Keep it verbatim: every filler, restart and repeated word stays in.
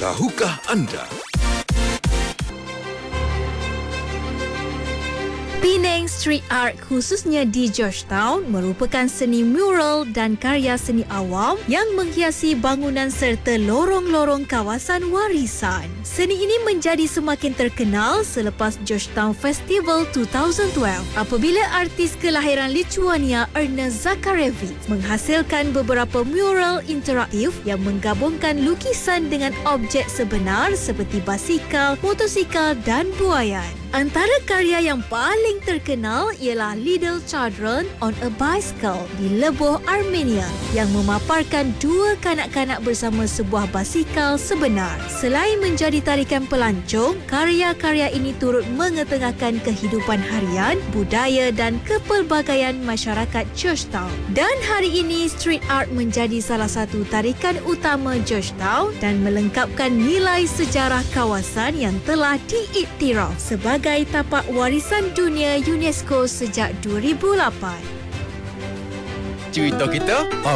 Tahukah anda? Penang Street Art khususnya di Georgetown merupakan seni mural dan karya seni awam yang menghiasi bangunan serta lorong-lorong kawasan warisan. Seni ini menjadi semakin terkenal selepas Georgetown Festival dua ribu dua belas apabila artis kelahiran Lithuania Ernest Zakharevich menghasilkan beberapa mural interaktif yang menggabungkan lukisan dengan objek sebenar seperti basikal, motosikal dan buaian. Antara karya yang paling terkenal ialah Little Children on a Bicycle di Lvov, Armenia yang memaparkan dua kanak-kanak bersama sebuah basikal sebenar. Selain menjadi tarikan pelancong, karya-karya ini turut mengetengahkan kehidupan harian, budaya dan kepelbagaian masyarakat Georgetown. Dan hari ini, street art menjadi salah satu tarikan utama Georgetown dan melengkapkan nilai sejarah kawasan yang telah diiktiraf sebagai sebagai tapak warisan dunia UNESCO sejak dua ribu lapan. Cerita kita